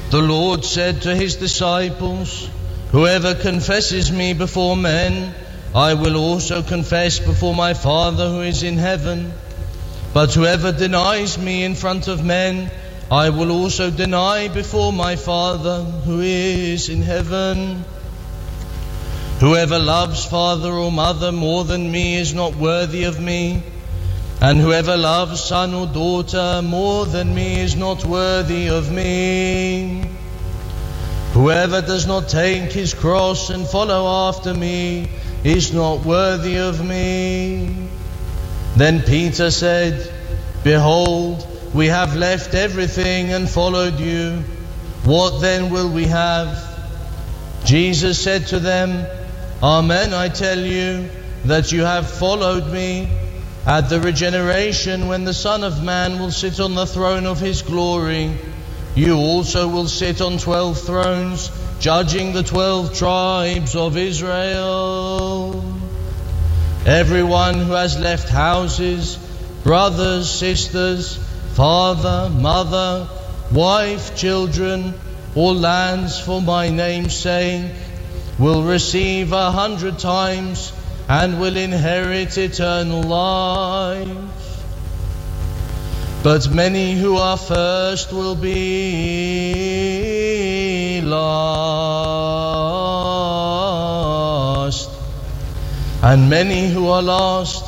The Lord said to his disciples, "Whoever confesses me before men, I will also confess before my Father who is in heaven. But whoever denies me in front of men, I will also deny before my Father who is in heaven. Whoever loves father or mother more than me is not worthy of me, and whoever loves son or daughter more than me is not worthy of me. Whoever does not take his cross and follow after me is not worthy of me." Then Peter said, "Behold, we have left everything and followed you. What then will we have?" Jesus said to them, "Amen, I tell you that you have followed me. At the regeneration, when the Son of Man will sit on the throne of his glory, you also will sit on 12 thrones, judging the 12 tribes of Israel. Everyone who has left houses, brothers, sisters, father, mother, wife, children, or lands for my name's sake will receive 100 times and will inherit eternal life. But many who are first will be last, and many who are last